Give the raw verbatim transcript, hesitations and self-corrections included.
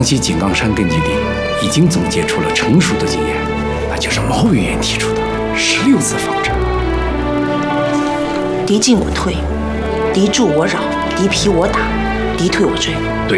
江西井冈山根据地已经总结出了成熟的经验，那就是毛委员提出的十六字方针： 敌进我退，敌驻我扰，敌疲我打，敌退我追。 对